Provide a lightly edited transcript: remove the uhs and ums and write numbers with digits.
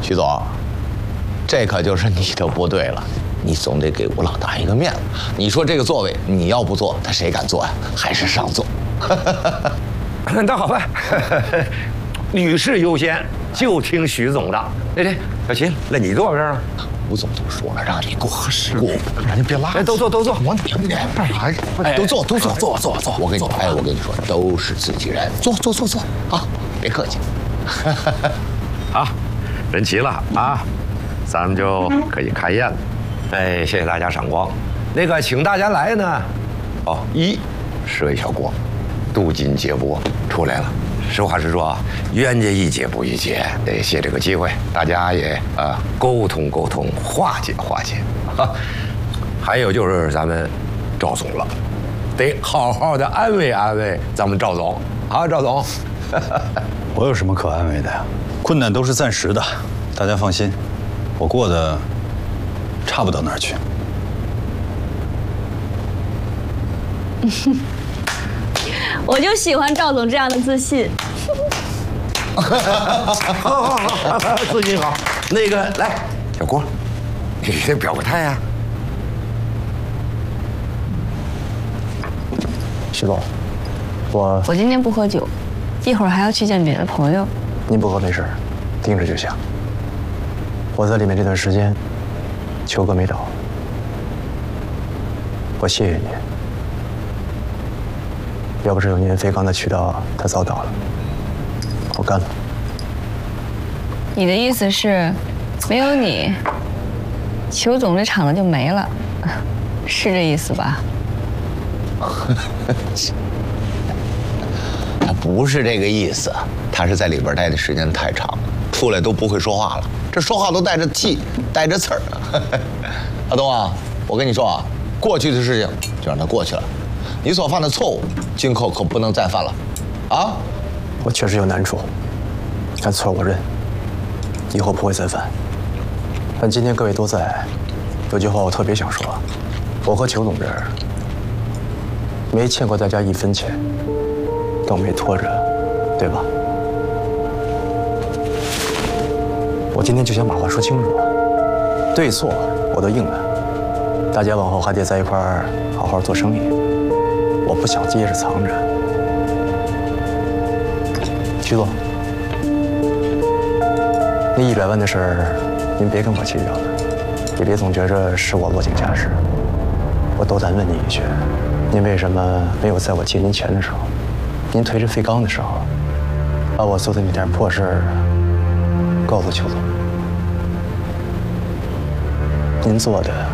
徐总，这可就是你的不对了，你总得给吴老大一个面子。你说这个座位你要不坐，他谁敢坐呀？还是上座。 那好吧，女士优先，就听徐总的。那小秦，那你坐这儿了。 吴总都说了，让你过合适，让你别拉。 哎，都坐。 我干啥呀？都坐。我跟你说，都是自己人，坐啊，别客气。 好，人齐了啊，咱们就可以开宴了。哎，谢谢大家赏光。那个，请大家来呢，设一小锅，镀金接钵出来了。实话实说啊，冤家宜解不宜结，得借这个机会，大家也沟通，化解。还有就是咱们赵总了，得好好的安慰咱们赵总。好，赵总。 我有什么可安慰的呀？困难都是暂时的，大家放心，我过得差不到哪儿去。 我就喜欢赵总这样的自信。 好，自信好。那个，来，小郭，你得表个态呀。 徐总，我今天不喝酒，一会儿还要去见别的朋友。 您不喝没事，盯着就行。我在里面这段时间，邱哥没倒，我谢谢你。要不是有您飞刚的渠道，他早倒了。我干了。 你的意思是，没有你，邱总这厂子就没了，是这意思吧？ 他不是这个意思，他是在里边待的时间太长了，出来都不会说话了，这说话都带着气，带着刺儿。阿东啊，我跟你说啊，过去的事情就让它过去了，你所犯的错误，今后可不能再犯了，啊！ 我确实有难处，但错我认，以后不会再犯。但今天各位都在，有句话我特别想说，我和裘总这儿没欠过大家1分钱，更没拖着，对吧？我今天就想把话说清楚，对错我都应了，大家往后还得在一块儿好好做生意，我不想掖着藏着。徐总，那100万的事儿，您别跟我计较了，也别总觉着是我落井下石。我斗胆问你一句，您为什么没有在我借您钱的时候，您推着费刚的时候，把我做的那点破事儿告诉邱总？您做的